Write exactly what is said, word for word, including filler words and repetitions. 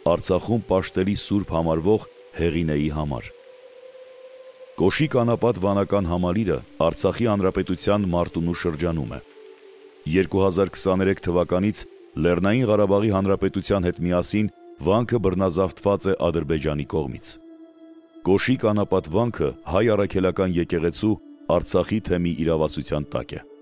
Արցախում պաշտելի սուրբ համարվող Հեղինեի համար։ Կոշիկ անապատ վանական համալիրը Արցախի Հանրապետության Մարտունու շրջանում է։ երկու հազար քսաներեք թվականից Լեռնային Ղարաբաղի Հանրապետության հետ միասին վանքը բռնազավթված է Ադրբեջանի կողմից։ Կոշիկ անապատ վանքը հայ առաքելական եկեղեցու Արցախի թեմի իրավասության տակ է։